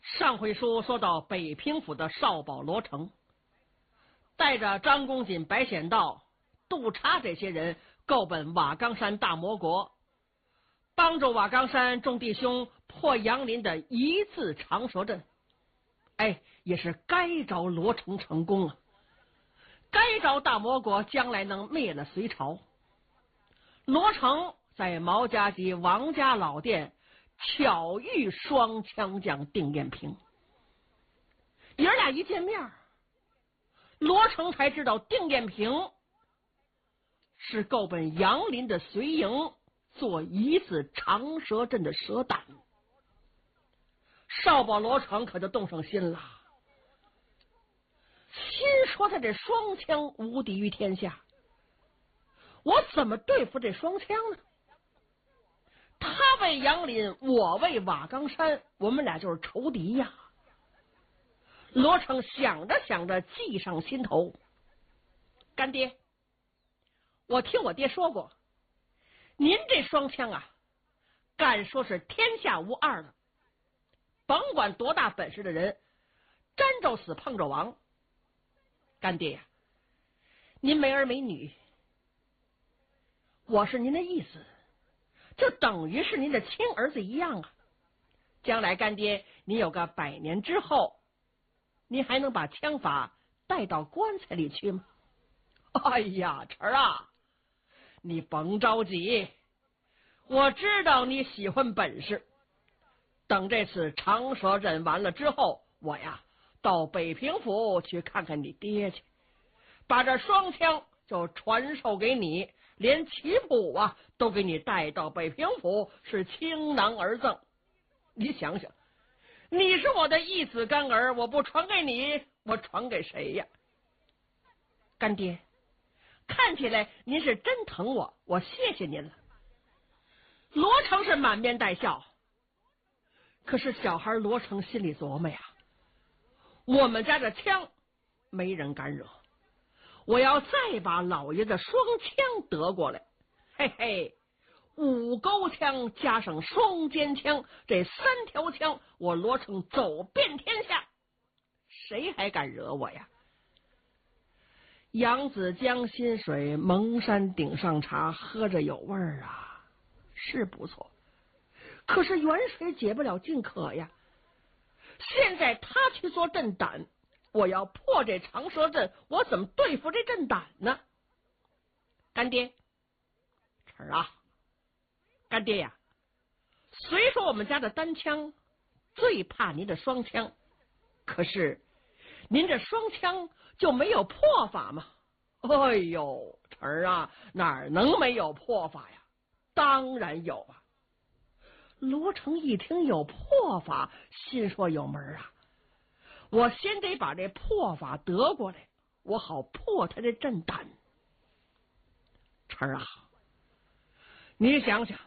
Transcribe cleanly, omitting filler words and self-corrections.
上回书说到北平府的少保罗成，带着张公瑾、白显道、杜查这些人够奔瓦岗山大魔国，帮助瓦岗山众弟兄破杨林的一字长蛇阵。也是该着罗成成功了，该着大魔国将来能灭了隋朝。罗成在毛家及王家老店巧遇双枪将丁彦平，爷俩一见面，罗成才知道丁彦平是够奔杨林的隋营做一字长蛇阵的蛇胆。少保罗成可就动上心了，心说他这双枪无敌于天下，我怎么对付这双枪呢？他为杨林，我为瓦岗山，我们俩就是仇敌呀。罗成想着想着记上心头。干爹，我听我爹说过，您这双枪啊，敢说是天下无二的，甭管多大本事的人，沾着死碰着亡。干爹呀，您没儿没女，我是您的义子，就等于是您的亲儿子一样啊。将来干爹您有个100年之后，您还能把枪法带到棺材里去吗？哎呀，晨儿啊，你甭着急，我知道你喜欢本事。等这次长蛇阵完了之后，我呀到北平府去看看你爹去，把这双枪就传授给你，连旗谱啊都给你带到北平府，是倾囊而赠。你想想，你是我的义子干儿，我不传给你，我传给谁呀？干爹，看起来您是真疼我，我谢谢您了。罗成是满面带笑，可是小孩罗成心里琢磨呀，我们家的枪没人敢惹，我要再把老爷的双枪得过来，嘿嘿，5钩枪加上双尖枪，这3条枪我罗成走遍天下，谁还敢惹我呀？扬子江心水，蒙山顶上茶，喝着有味儿啊，是不错，可是远水解不了近渴呀。现在他去做阵胆，我要破这长蛇阵，我怎么对付这阵胆呢？干爹，晨儿啊，干爹呀，虽说我们家的单枪最怕您的双枪，可是您这双枪就没有破法吗？哎呦，晨儿啊，哪能没有破法呀？当然有啊。罗成一听有破法，心说有门啊，我先得把这破法得过来，我好破他这阵胆。晨儿啊，你想想，